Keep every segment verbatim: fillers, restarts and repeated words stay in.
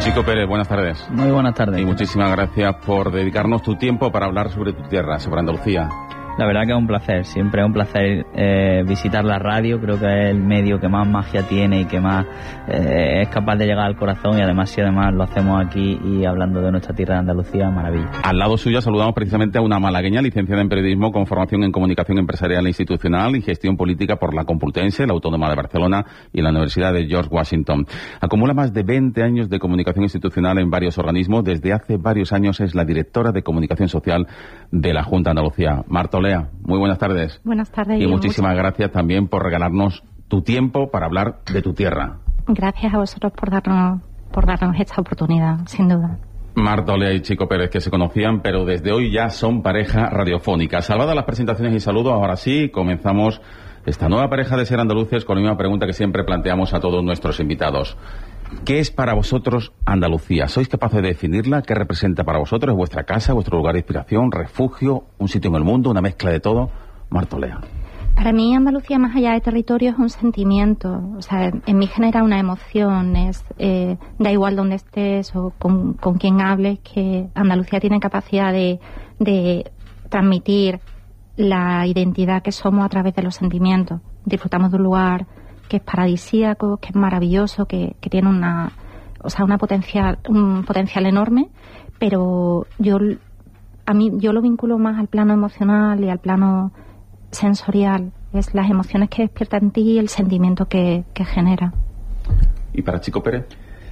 Chico Pérez, buenas tardes. Muy buenas tardes. Y muchísimas gracias por dedicarnos tu tiempo para hablar sobre tu tierra, sobre Andalucía. La verdad que es un placer, siempre es un placer eh, visitar la radio, creo que es el medio que más magia tiene y que más eh, es capaz de llegar al corazón, y además si además lo hacemos aquí y hablando de nuestra tierra de Andalucía, maravilla. Al lado suyo saludamos precisamente a una malagueña licenciada en periodismo con formación en comunicación empresarial e institucional y gestión política por la Complutense, la Autónoma de Barcelona y la Universidad de George Washington. Acumula más de veinte años de comunicación institucional en varios organismos, desde hace varios años es la directora de comunicación social de la Junta de Andalucía. Marta Olea, muy buenas tardes. Buenas tardes. Y muchísimas muchas... gracias también por regalarnos tu tiempo para hablar de tu tierra. Gracias a vosotros por darnos, por darnos esta oportunidad, sin duda. Marta Olea y Chico Pérez, que se conocían, pero desde hoy ya son pareja radiofónica. Salvadas las presentaciones y saludos, ahora sí, comenzamos esta nueva pareja de Ser Andaluces con la misma pregunta que siempre planteamos a todos nuestros invitados. ¿Qué es para vosotros Andalucía? ¿Sois capaces de definirla? ¿Qué representa para vosotros? ¿Es vuestra casa, vuestro lugar de inspiración, refugio, un sitio en el mundo, una mezcla de todo? Marta Olea. Para mí Andalucía, más allá de territorio, es un sentimiento. O sea, en mí genera una emoción. Es, eh, da igual donde estés o con, con quién hables, que Andalucía tiene capacidad de, de transmitir la identidad que somos a través de los sentimientos. Disfrutamos de un lugar que es paradisíaco, que es maravilloso, que, que tiene una, o sea, una potencial, un potencial enorme, pero yo a mí yo lo vinculo más al plano emocional y al plano sensorial. Es las emociones que despierta en ti y el sentimiento que, que genera. ¿Y para Chico Pérez?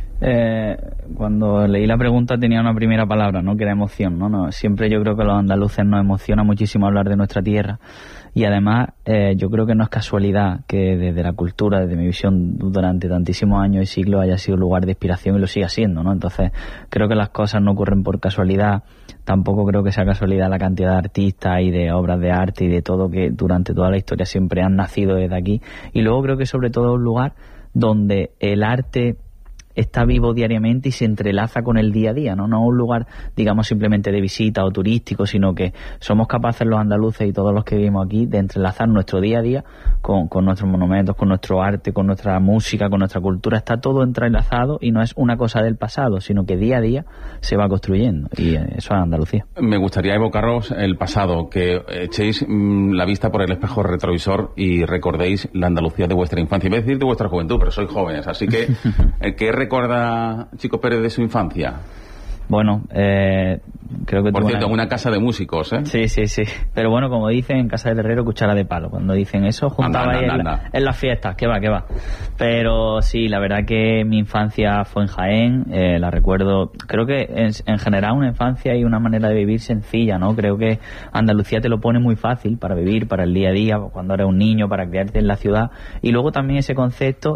Eh, cuando leí la pregunta tenía una primera palabra, ¿no? Que era emoción, ¿no? No, siempre yo creo que a los andaluces nos emociona muchísimo hablar de nuestra tierra, y además eh, yo creo que no es casualidad que desde la cultura, desde mi visión, durante tantísimos años y siglos haya sido lugar de inspiración y lo siga siendo, ¿no? Entonces creo que las cosas no ocurren por casualidad. Tampoco creo que sea casualidad la cantidad de artistas y de obras de arte y de todo que durante toda la historia siempre han nacido desde aquí. Y luego creo que sobre todo es un lugar donde el arte está vivo diariamente y se entrelaza con el día a día, ¿no? No es un lugar, digamos, simplemente de visita o turístico, sino que somos capaces los andaluces y todos los que vivimos aquí de entrelazar nuestro día a día con, con nuestros monumentos, con nuestro arte, con nuestra música, con nuestra cultura. Está todo entrelazado y no es una cosa del pasado, sino que día a día se va construyendo, y eso es Andalucía. Me gustaría evocaros el pasado, que echéis mmm, la vista por el espejo retrovisor y recordéis la Andalucía de vuestra infancia. Me voy a decir de vuestra juventud, pero sois jóvenes, así que ¿qué recuerda Chico Pérez de su infancia? Bueno, eh, creo que... Por cierto, una... en una casa de músicos, ¿eh? Sí, sí, sí. Pero bueno, como dicen, en casa del herrero, cuchara de palo. Cuando dicen eso, juntaba ahí en, la, en las fiestas. ¿Qué va, qué va? Pero sí, la verdad que mi infancia fue en Jaén. Eh, la recuerdo... Creo que en, en general una infancia y una manera de vivir sencilla, ¿no? Creo que Andalucía te lo pone muy fácil para vivir, para el día a día, cuando eres un niño, para criarte en la ciudad. Y luego también ese concepto